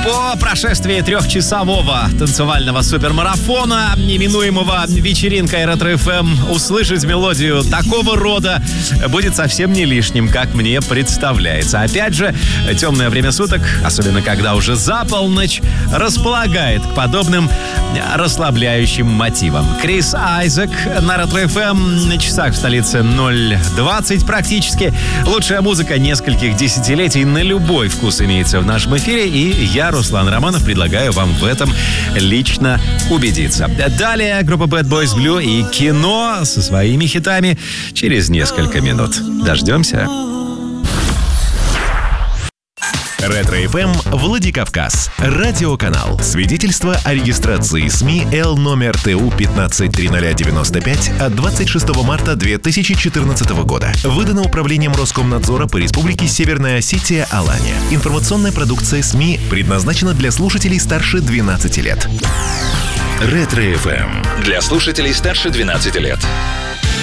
По прошествии трехчасового танцевального супермарафона, именуемого вечеринкой Ретро-ФМ, услышать мелодию такого рода будет совсем не лишним, как мне представляется. Опять же, темное время суток, особенно когда уже за полночь, располагает к подобным расслабляющим мотивам. Крис Айзек на Ретро-ФМ, на часах в столице 0:20 практически. Лучшая музыка нескольких десятилетий на любой вкус имеется в нашем эфире, и я, Руслан Романов, предлагаю вам в этом лично убедиться. Далее группа Bad Boys Blue и кино со своими хитами через несколько минут. Дождемся. Ретро-ФМ Владикавказ. Радиоканал. Свидетельство о регистрации СМИ Л номер ТУ 15-30095 от 26 марта 2014 года. Выдано Управлением Роскомнадзора по Республике Северная Осетия Алания. Информационная продукция СМИ предназначена для слушателей старше 12 лет. Ретро-ФМ. Для слушателей старше 12 лет.